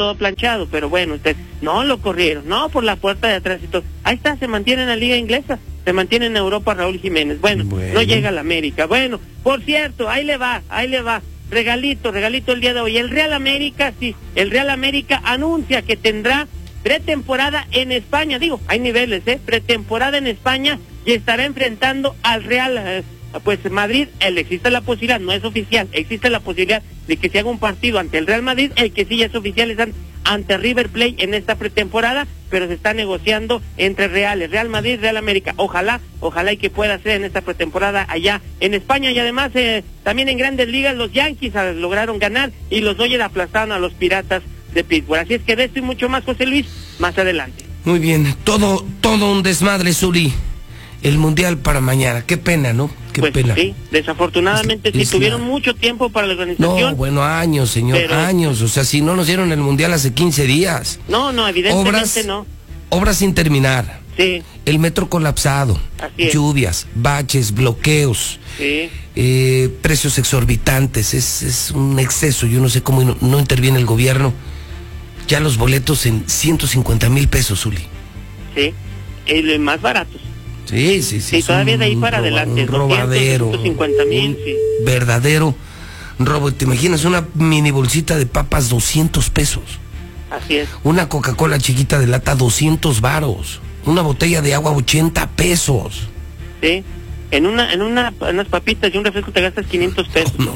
todo planchado, pero bueno, usted no lo corrieron, no por la puerta de atrás y todo. Ahí está, se mantiene en la liga inglesa, se mantiene en Europa Raúl Jiménez. Bueno, no llega a la América. Bueno, por cierto, ahí le va. Regalito el día de hoy. El Real América, sí, el Real América anuncia que tendrá pretemporada en España. Digo, hay niveles, pretemporada en España y estará enfrentando al Real Madrid. Existe la posibilidad, no es oficial, existe la posibilidad de que se haga un partido ante el Real Madrid. El que sí ya es oficial es ante River Plate en esta pretemporada, pero se está negociando entre Real Madrid, Real América. Ojalá y que pueda ser en esta pretemporada allá en España. Y además también en Grandes Ligas los Yankees lograron ganar y los Dodgers aplastaron a los Piratas de Pittsburgh. Así es que de esto y mucho más, José Luis, más adelante. Muy bien, todo un desmadre, Zuli. El Mundial para mañana, qué pena, ¿no? Qué pena. Sí, desafortunadamente sí, tuvieron mucho tiempo para la organización. No, bueno, años, señor, años. O sea, si no nos dieron el Mundial hace 15 días. No, evidentemente no. Obras sin terminar. Sí. El metro colapsado. Así es. Lluvias, baches, bloqueos. Sí. Precios exorbitantes. Es un exceso. Yo no sé cómo no interviene el gobierno. Ya los boletos en 150,000 pesos, Zuli. Sí, los más baratos. Sí. Sí, todavía de ahí para adelante. Un robadero. 150,000, sí. Verdadero robo. ¿Te imaginas una mini bolsita de papas, 200 pesos? Así es. Una Coca-Cola chiquita de lata, 200 varos. Una botella de agua, 80 pesos. Sí. En unas papitas y un refresco te gastas 500 pesos. No.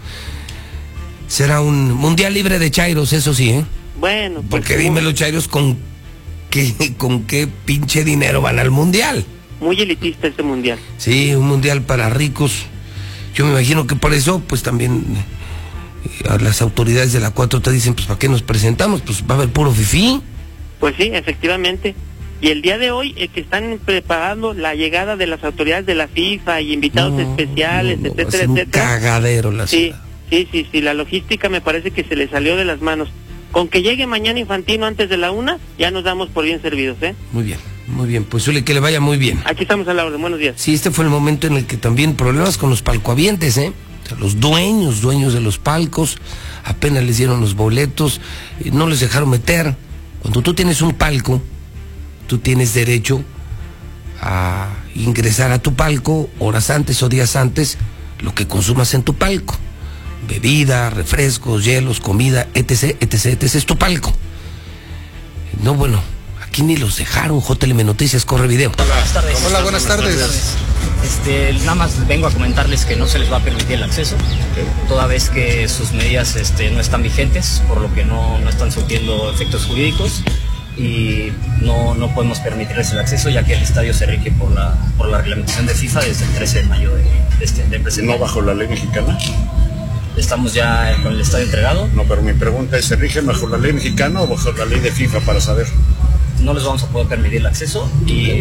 Será un mundial libre de chairos, eso sí, ¿eh? Bueno. Pues porque dime los chairos con qué pinche dinero van al mundial. Muy elitista este mundial. Sí, un mundial para ricos. Yo me imagino que por eso, pues también a las autoridades de la 4 te dicen, pues ¿para qué nos presentamos? Pues va a haber puro fifí. Pues sí, efectivamente. Y el día de hoy que están preparando la llegada de las autoridades de la FIFA y invitados especiales, etcétera. Un cagadero la ciudad. Sí, la logística me parece que se le salió de las manos. Con que llegue mañana Infantino antes de la 1, ya nos damos por bien servidos, ¿eh? Muy bien, pues Zuli, que le vaya muy bien. Aquí estamos a la orden, buenos días. Sí, este fue el momento en el que también problemas con los palcoavientes, ¿eh? O sea, los dueños de los palcos, apenas les dieron los boletos, no les dejaron meter. Cuando tú tienes un palco, tú tienes derecho a ingresar a tu palco horas antes o días antes, lo que consumas en tu palco. Bebida, refrescos, hielos, comida, etc, es tu palco. No, bueno, aquí ni los dejaron. JLM Noticias, corre video. Buenas tardes. Hola, buenas tardes. Nada más vengo a comentarles que no se les va a permitir el acceso, toda vez que sus medidas no están vigentes, por lo que no están surtiendo efectos jurídicos y no podemos permitirles el acceso, ya que el estadio se rige por la reglamentación de FIFA desde el 13 de mayo de presente. ¿No bajo la ley mexicana? Estamos ya con el estadio entregado. No, pero mi pregunta es, ¿se rige bajo la ley mexicana o bajo la ley de FIFA para saber? No les vamos a poder permitir el acceso y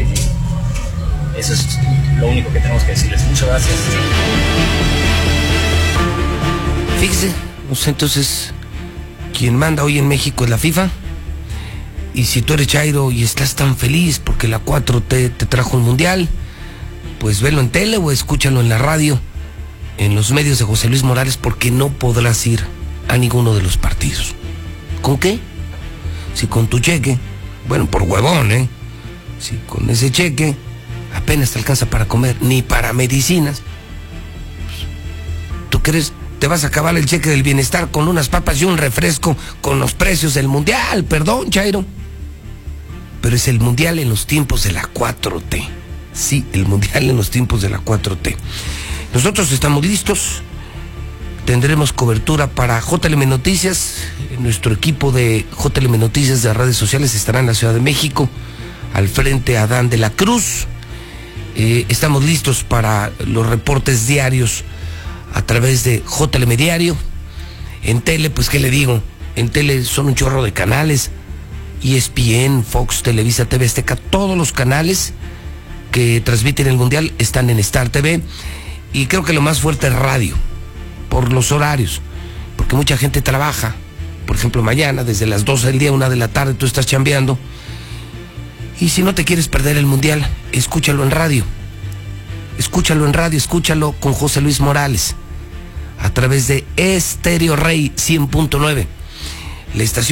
eso es lo único que tenemos que decirles. Muchas gracias. Fíjese, o sea, entonces, quien manda hoy en México es la FIFA. Y si tú eres chairo y estás tan feliz porque la 4T te trajo un mundial, pues velo en tele o escúchalo en la radio, en los medios de José Luis Morales, porque no podrás ir a ninguno de los partidos. ¿Con qué? Si con tu cheque, bueno, por huevón, si con ese cheque apenas te alcanza para comer, ni para medicinas, ¿tú crees te vas a acabar el cheque del bienestar con unas papas y un refresco con los precios del mundial? Perdón, chairo, pero es el mundial en los tiempos de la 4T. Sí, el mundial en los tiempos de la 4T. Nosotros estamos listos, tendremos cobertura para JLM Noticias. Nuestro equipo de JLM Noticias de redes sociales estará en la Ciudad de México, al frente Adán de la Cruz. Estamos listos para los reportes diarios a través de JLM Diario. En tele, pues qué le digo, en tele son un chorro de canales, ESPN, Fox, Televisa, TV Azteca, todos los canales que transmiten el mundial están en Star TV. Y creo que lo más fuerte es radio, por los horarios, porque mucha gente trabaja. Por ejemplo, mañana, desde las 12 del día, 1 de la tarde, tú estás chambeando. Y si no te quieres perder el mundial, escúchalo en radio. Escúchalo con José Luis Morales, a través de Estéreo Rey 100.9. La estación